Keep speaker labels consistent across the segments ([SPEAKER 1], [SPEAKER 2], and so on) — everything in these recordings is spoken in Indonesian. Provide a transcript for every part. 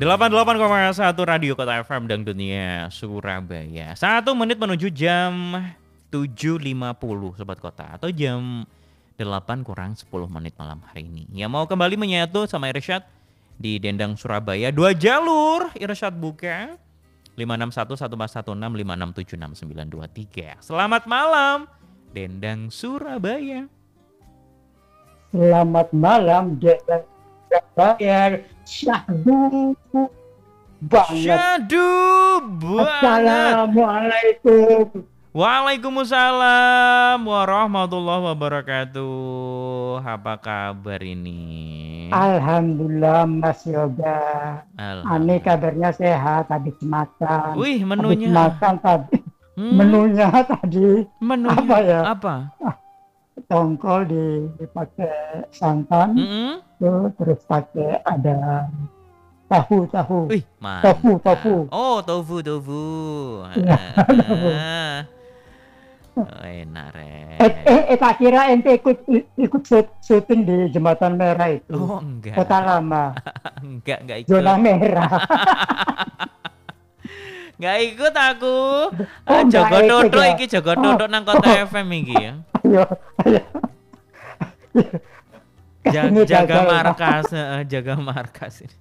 [SPEAKER 1] 88,1 Radio Kota FM dan dunia Surabaya. 1 menit menuju jam 7.50 Sobat Kota. Atau jam 8 kurang 10 menit malam hari ini. Yang mau kembali menyatu sama Irsyad di Dendang Surabaya. 2 jalur Irsyad buka. 561-116-567-6923. Selamat malam Dendang Surabaya.
[SPEAKER 2] Selamat malam Dendang Surabaya. Syahdu banget.
[SPEAKER 1] Syahdu banget.
[SPEAKER 2] Assalamualaikum.
[SPEAKER 1] Waalaikumsalam warahmatullahi wabarakatuh. Apa kabar ini?
[SPEAKER 2] Alhamdulillah Mas Yoga. Ani kabarnya sehat, habis makan.
[SPEAKER 1] Wih, menunya.
[SPEAKER 2] Habis makan tadi. Menunya tadi.
[SPEAKER 1] Menunya
[SPEAKER 2] apa ya?
[SPEAKER 1] Apa?
[SPEAKER 2] Tongkol dipakai santan. Terus pakai ada tahu.
[SPEAKER 1] Wih, mantap.
[SPEAKER 2] Tofu.
[SPEAKER 1] Oh, tofu.
[SPEAKER 2] Ya,
[SPEAKER 1] Oh, enak, Re.
[SPEAKER 2] Tak kira ente ikut syuting di Jembatan Merah itu.
[SPEAKER 1] Oh, enggak.
[SPEAKER 2] Kota Lama.
[SPEAKER 1] Enggak ikut.
[SPEAKER 2] Zona merah.
[SPEAKER 1] Enggak ikut aku.
[SPEAKER 2] Enggak
[SPEAKER 1] Jogo
[SPEAKER 2] ikut
[SPEAKER 1] Dodo
[SPEAKER 2] ya?
[SPEAKER 1] iki Jogo Dodo nang Kota FM iki ya.
[SPEAKER 2] Ayo.
[SPEAKER 1] Jaga markas ini.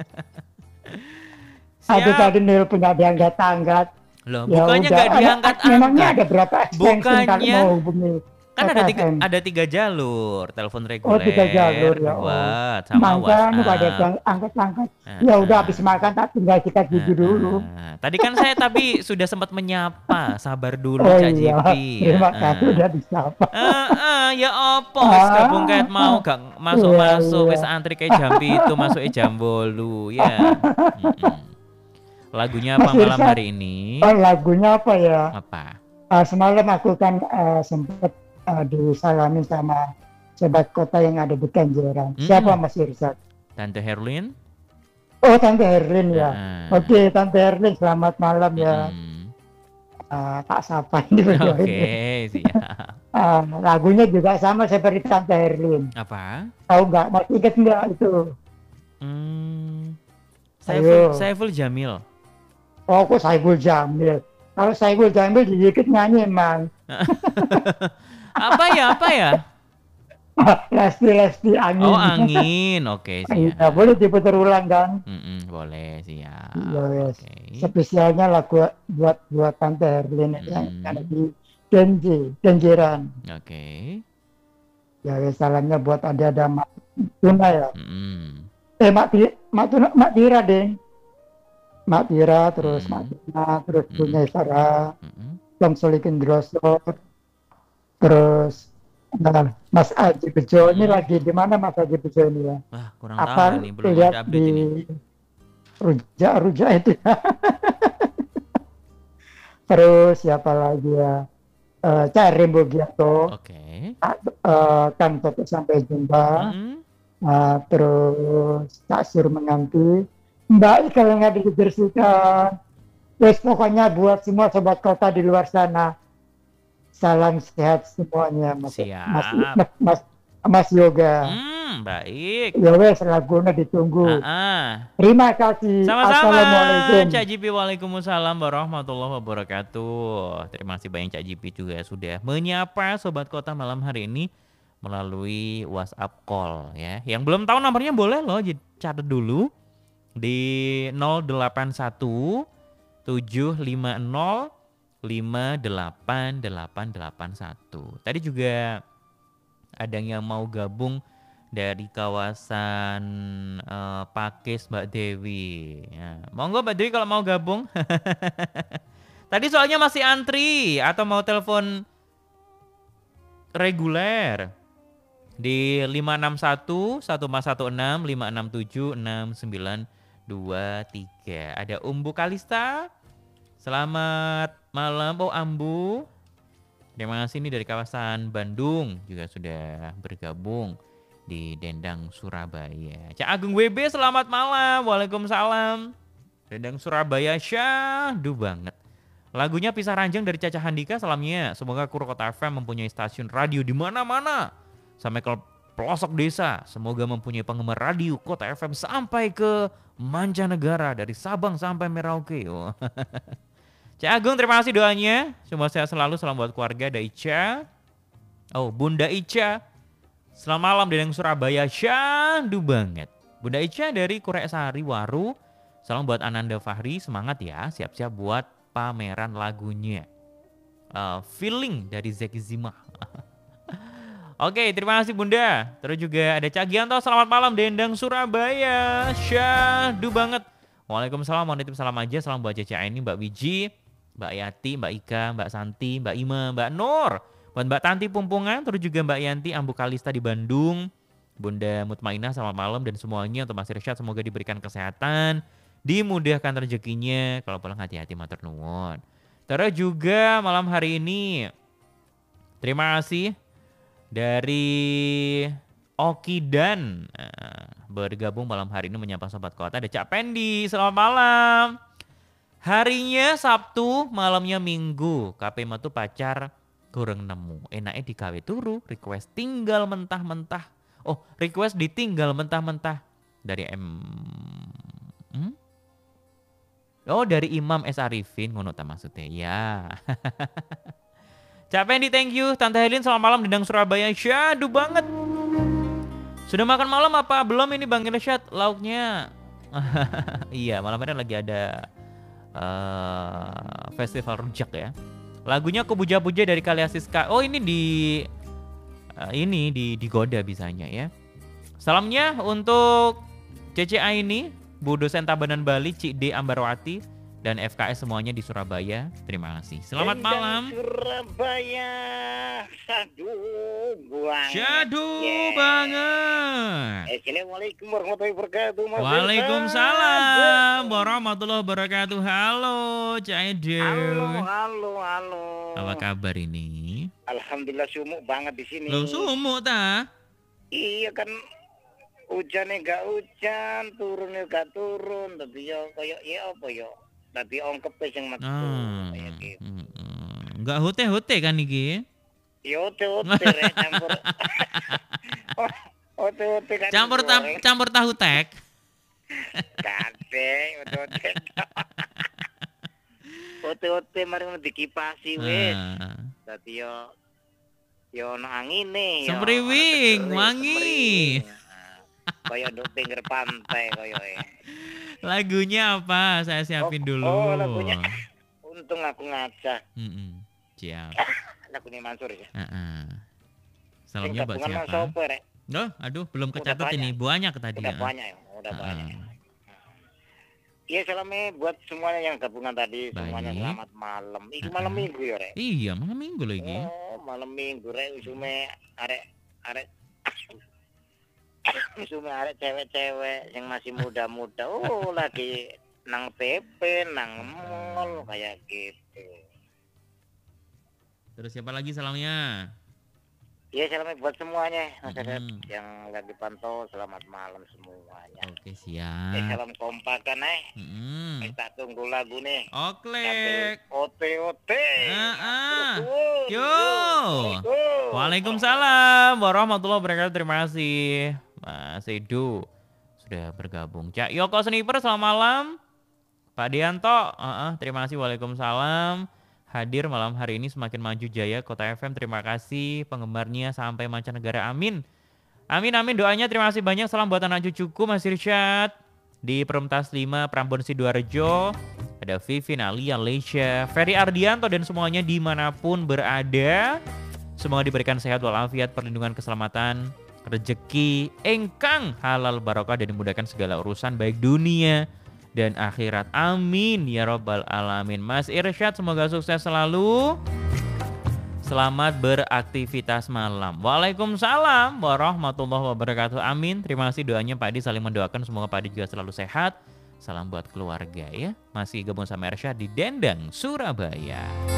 [SPEAKER 2] Aduh tadi nelpon nggak diangkat-angkat.
[SPEAKER 1] Loh,
[SPEAKER 2] Ya
[SPEAKER 1] bukannya
[SPEAKER 2] udah.
[SPEAKER 1] nggak diangkat-angkat.
[SPEAKER 2] Memangnya ada berapa extension kalau
[SPEAKER 1] Bukannya
[SPEAKER 2] mau hubungi?
[SPEAKER 1] kan
[SPEAKER 2] FM?
[SPEAKER 1] ada 3 jalur telepon reguler.
[SPEAKER 2] Oh 3 jalur ya.
[SPEAKER 1] Buat sama
[SPEAKER 2] Makanya pada
[SPEAKER 1] WhatsApp.
[SPEAKER 2] angkat-angkat. Ya udah habis makan tak tinggal kita gigi dulu.
[SPEAKER 1] Tadi kan saya sudah sempat menyapa, sabar dulu
[SPEAKER 2] Oh
[SPEAKER 1] Cak
[SPEAKER 2] iya.
[SPEAKER 1] Jipi.
[SPEAKER 2] Terima kasih udah disapa.
[SPEAKER 1] Ya opo wis gabung kayak mau gak masuk wis antri kayak jam itu masuk jam 8 ya. Lagunya apa
[SPEAKER 2] Mas
[SPEAKER 1] malam
[SPEAKER 2] Irsyad,
[SPEAKER 1] hari ini?
[SPEAKER 2] Oh lagunya apa ya?
[SPEAKER 1] Apa?
[SPEAKER 2] Semalam aku kan sempat disalamin sama sobat kota yang ada di Kenjeran. Siapa Mas Irsyad?
[SPEAKER 1] Tante Herlin?
[SPEAKER 2] Oh Tante Herlin ya. Oke Tante Herlin selamat malam ya. Tak sapa ini.
[SPEAKER 1] Oke, siap.
[SPEAKER 2] Lagunya juga sama seperti Tante Herlin.
[SPEAKER 1] Apa?
[SPEAKER 2] Tahu nggak? Masih ingat nggak itu?
[SPEAKER 1] Saiful Jamil.
[SPEAKER 2] Oh kok Saiful Jamil? Kalau Saiful Jamil dikit nyanyi emang.
[SPEAKER 1] Apa ya?
[SPEAKER 2] Lesti angin.
[SPEAKER 1] Oh angin, oke siap.
[SPEAKER 2] Iya, boleh diputar ulang kan?
[SPEAKER 1] Boleh siap.
[SPEAKER 2] Yes.
[SPEAKER 1] Okay.
[SPEAKER 2] Spesialnya lagu buat Tante Herlin yang ada di Kenjeran.
[SPEAKER 1] Oke.
[SPEAKER 2] Ya salamnya buat ada Mak Tuna ya. Mak Tira deh. Mak Tira terus Mak Tuna terus punya Sarah. Tom Solikin Drosor. Terus Mas Aji Bejo ini lagi di mana Mas Aji Bejo ini ya?
[SPEAKER 1] Wah kurang tahu nih, belum ada update
[SPEAKER 2] di
[SPEAKER 1] ini.
[SPEAKER 2] Rujak itu ya. Terus siapa lagi ya? Cak Rembo Giato.
[SPEAKER 1] Oke.
[SPEAKER 2] Kang Toto sampai jumpa. Terus Cak Sur menganti. Mbak kalau nggak dibersihkan. Terus pokoknya buat semua sobat kota di luar sana. Salam sehat semuanya Mas Yoga.
[SPEAKER 1] Baik.
[SPEAKER 2] Ya wes lagunya ditunggu. Terima kasih.
[SPEAKER 1] Sama-sama.
[SPEAKER 2] Assalamualaikum.
[SPEAKER 1] Cak Jipi, waalaikumsalam warahmatullahi wabarakatuh. Terima kasih banyak Cak Jipi juga sudah menyapa sobat kota malam hari ini melalui WhatsApp call ya. Yang belum tahu nomornya boleh loh catat dulu di 081 750 58881. Tadi juga ada yang mau gabung dari kawasan Pakis Mbak Dewi. Ya. Monggo Mbak Dewi kalau mau gabung. Tadi soalnya masih antri atau mau telepon reguler di 561 1416 567 6923. Ada Umbu Kalista. Selamat malam, Ambu. Terima kasih nih dari kawasan Bandung juga sudah bergabung di Dendang Surabaya. Cak Agung WB, selamat malam. Waalaikumsalam. Dendang Surabaya, syahdu banget. Lagunya Pisah Ranjang dari Caca Handika, salamnya. Semoga Kuro Kota FM mempunyai stasiun radio di mana-mana. Sampai ke pelosok desa. Semoga mempunyai penggemar radio Kota FM sampai ke mancanegara dari Sabang sampai Merauke. Oh. Cak Agung, terima kasih doanya. Semoga sehat selalu. Salam buat keluarga. Ada Ica. Oh, Bunda Ica. Selamat malam dari Surabaya. Syandu banget. Bunda Ica dari Kurek Sari Waru. Salam buat Ananda Fahri. Semangat ya. Siap-siap buat pameran lagunya. Feeling dari Zeki Zimah. Oke, terima kasih Bunda. Terus juga ada Cak Gianto, selamat malam Dendang Surabaya. Syahdu banget. Waalaikumsalam, mau nitip salam aja. Salam buat Cece ini, Mbak Wiji, Mbak Yati, Mbak Ika, Mbak Santi, Mbak Ima, Mbak Nur. Buat Mbak Tanti Pumpungan, terus juga Mbak Yanti Ambu Kalista di Bandung. Bunda Mutmainah, selamat malam. Dan semuanya untuk Mas Irsyad, semoga diberikan kesehatan, dimudahkan rezekinya. Kalau pulang hati-hati, matur nuwun. Terus juga malam hari ini, terima kasih dari Oki Dan bergabung malam hari ini menyapa Sobat Kota. Ada Cak Pendi, selamat malam. Harinya Sabtu, malamnya Minggu. KP tuh pacar kurang nemu. Enaknya digawe turu, request tinggal mentah-mentah. Oh, request ditinggal mentah-mentah. Dari Oh, dari Imam S. Arifin, ngono ta maksudnya. Ya. Cak Pendi, thank you. Tante Helin, selamat malam Dendang Surabaya. Syahdu banget. Sudah makan malam apa? Belum ini Bang Irsyad, lauknya. Iya, malam ini lagi ada festival rujak ya. Lagunya Ku Puja-Puja dari Kalia Siska. Oh, ini di Goda bisanya ya. Salamnya untuk CCA ini, Bu dosen Tabanan Bali, Cik D Ambarwati, dan FKS semuanya di Surabaya. Terima kasih. Selamat malam.
[SPEAKER 3] Surabaya, syahdu banget.
[SPEAKER 1] Syahdu banget.
[SPEAKER 3] Assalamualaikum warahmatullahi wabarakatuh.
[SPEAKER 1] Waalaikumsalam warahmatullahi wabarakatuh. Halo, Cak Ede.
[SPEAKER 3] Halo.
[SPEAKER 1] Apa kabar ini?
[SPEAKER 3] Alhamdulillah sumuk banget di sini.
[SPEAKER 1] Lo sumuk ta?
[SPEAKER 3] Iya kan. Hujannya gak hujan, turunnya gak turun, tapi yo koyo ya apa yo. Tapi ongkep sing metu kayak gitu.
[SPEAKER 1] Enggak hote-hote kan iki?
[SPEAKER 3] Ya hote-hote rek campur. Hote-hote kan.
[SPEAKER 1] Campur tahu tek.
[SPEAKER 3] Kate, hote-hote. Hote-hote mari dikipasi wis. Dadi yo ono angine yo.
[SPEAKER 1] Semriwing, wangi.
[SPEAKER 3] Kayak di pinggir pantai kayak.
[SPEAKER 1] Lagunya apa? Saya siapin dulu.
[SPEAKER 3] Oh, lagunya. Untung aku ngaca.
[SPEAKER 1] Siap.
[SPEAKER 3] Lagunya Mansur ya.
[SPEAKER 1] Salamnya buat siapa? Aduh, belum kecatat ini. Banyak tadi.
[SPEAKER 3] Udah banyak ya. Udah banyak. Iya, salamnya buat semuanya yang gabungan tadi.
[SPEAKER 1] Baik.
[SPEAKER 3] Semuanya selamat malam. Ini malam Minggu ya, Rek.
[SPEAKER 1] Iya, malam Minggu lagi.
[SPEAKER 3] Oh, malam Minggu, Rek. Usume arek cewek-cewek yang masih muda-muda. Oh, lagi nang PP, nang mall kayak gitu.
[SPEAKER 1] Terus siapa lagi salamnya?
[SPEAKER 3] Iya, salamnya buat semuanya masyarakat yang lagi pantau, selamat malam semuanya.
[SPEAKER 1] Oke, siap.
[SPEAKER 3] Salam kompak kan kita tunggu lagu nih.
[SPEAKER 1] Oke.
[SPEAKER 3] OT.
[SPEAKER 1] Yo. Waalaikumsalam warahmatullahi wabarakatuh. Terima kasih Mas Edo sudah bergabung. Cak Yoko Sniper, selamat malam. Pak Dianto, terima kasih. Waalaikumsalam. Hadir malam hari ini semakin maju jaya Kota FM. Terima kasih penggemarnya sampai mancanegara. Amin. Amin. Doanya terima kasih banyak. Salam buat anak cucuku Mas Irsyad di Perumtas 5 Prambon Sidoarjo. Ada Vivin, Alia, Leisha, Ferry Ardianto dan semuanya dimanapun berada. Semoga diberikan sehat walafiat, perlindungan, keselamatan, rezeki, engkang, halal, barokah, dan dimudahkan segala urusan baik dunia dan akhirat. Amin ya robbal alamin. Mas Irsyad semoga sukses selalu. Selamat beraktivitas malam. Waalaikumsalam warahmatullahi wabarakatuh. Amin. Terima kasih doanya Pak Adi, saling mendoakan semoga Pak Adi juga selalu sehat. Salam buat keluarga ya. Masih gabung sama Irsyad di Dendang Surabaya.